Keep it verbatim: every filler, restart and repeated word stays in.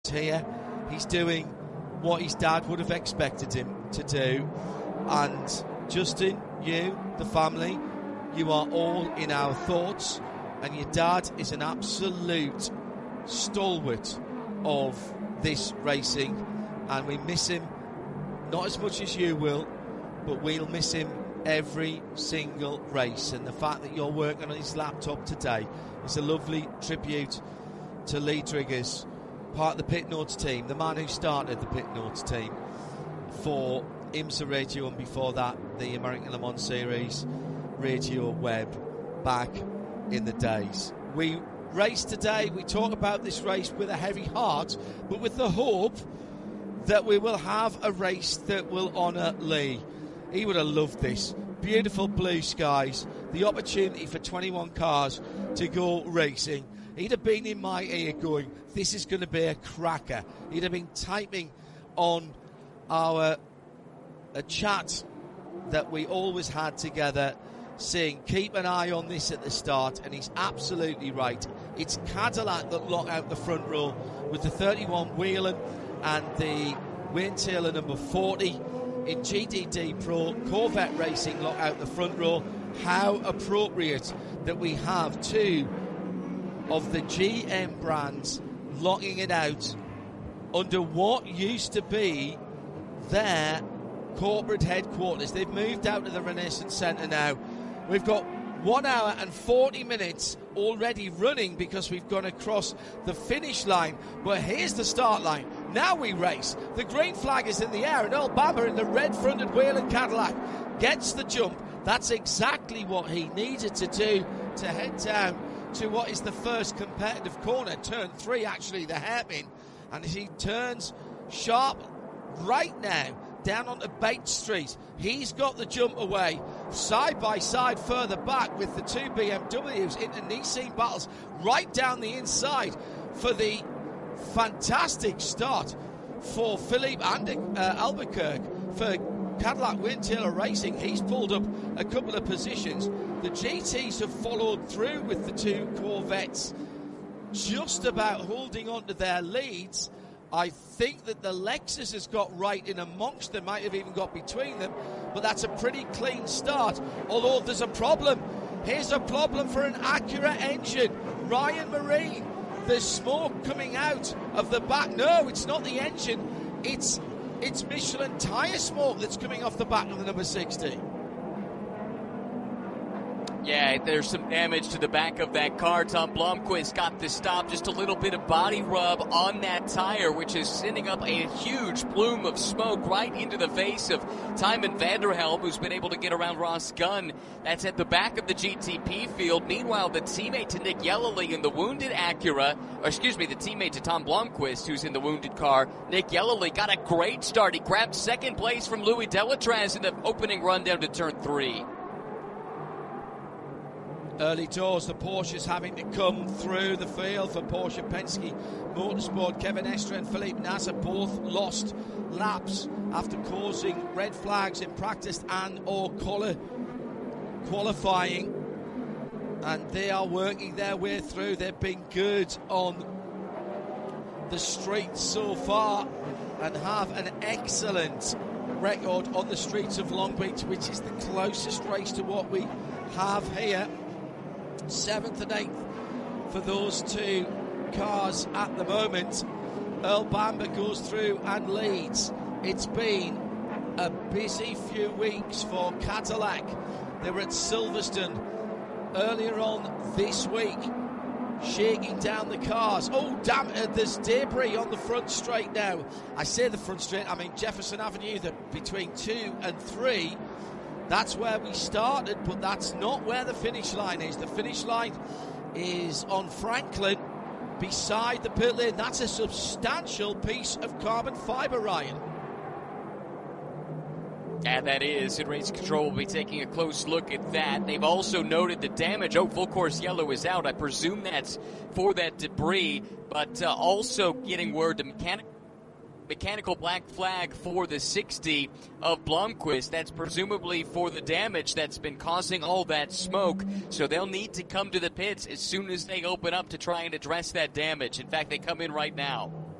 here. He's doing what his dad would have expected him to do. And Justin, you, the family, you are all in our thoughts. And your dad is an absolute stalwart of this racing. And we miss him, not as much as you will, but we'll miss him every single race. And the fact that you're working on his laptop today is a lovely tribute to Lee Driggers, part of the Pit Notes team, the man who started the Pit Notes team for IMSA Radio, and before that the American Le Mans Series Radio Web back in the days. We race today, we talk about this race with a heavy heart, but with the hope that we will have a race that will honour Lee. He would have loved this. Beautiful blue skies, the opportunity for twenty-one cars to go racing. He'd have been in my ear going, this is going to be a cracker. He'd have been typing on our a chat that we always had together, saying, keep an eye on this at the start, and he's absolutely right. It's Cadillac that lock out the front row with the thirty-one Whelen and the Wayne Taylor number forty. In G D D Pro, Corvette Racing lock out the front row. How appropriate that we have two of the G M brands locking it out under what used to be their corporate headquarters. They've moved out to the Renaissance Centre now. We've got one hour and forty minutes already running because we've gone across the finish line. But here's the start line. Now we race. The green flag is in the air, and Earl Bamber in the red-fronted Whelen Cadillac gets the jump. That's exactly what he needed to do to head down to what is the first competitive corner, turn three actually, the hairpin, and as he turns sharp right now down onto Bates Street, he's got the jump away, side by side further back with the two B M Ws into Nissan battles right down the inside for the fantastic start for Philippe and uh, Albuquerque for Cadillac Wayne Taylor Racing. He's pulled up a couple of positions. The G Ts have followed through with the two Corvettes, just about holding on to their leads. I think that the Lexus has got right in amongst them, might have even got between them, but that's a pretty clean start, although there's a problem. Here's a problem for an Acura engine. Ryan Marine, there's smoke coming out of the back. No, it's not the engine, it's It's Michelin tyre smoke that's coming off the back of the number sixty. Yeah, there's some damage to the back of that car. Tom Blomqvist got the stop, just a little bit of body rub on that tire, which is sending up a huge plume of smoke right into the face of Tymon Vanderhelm, who's been able to get around Ross Gunn. That's at the back of the G T P field. Meanwhile, the teammate to Nick Yellowly in the wounded Acura, or excuse me, the teammate to Tom Blomqvist, who's in the wounded car, Nick Yellowly, got a great start. He grabbed second place from Louis Delatraz in the opening run down to turn three. Early doors, the Porsches having to come through the field for Porsche Penske Motorsport. Kevin Estre and Philippe Nasser both lost laps after causing red flags in practice and or quali- qualifying. And they are working their way through. They've been good on the streets so far and have an excellent record on the streets of Long Beach, which is the closest race to what we have here. Seventh and eighth for those two cars at the moment. Earl Bamber goes through and leads. It's been a busy few weeks for Cadillac. They were at Silverstone earlier on this week, shaking down the cars. Oh, damn it, there's debris on the front straight now. I say the front straight, I mean Jefferson Avenue, the, between two and three. That's where we started, but that's not where the finish line is. The finish line is on Franklin, beside the pit lane. That's a substantial piece of carbon fibre, Ryan. And that is, and Race Control will be taking a close look at that. They've also noted the damage. Oh, full course yellow is out. I presume that's for that debris, but uh, also getting word to mechanic. Mechanical black flag for the sixty of Blomqvist. That's presumably for the damage that's been causing all that smoke. So they'll need to come to the pits as soon as they open up to try and address that damage. In fact, they come in right now.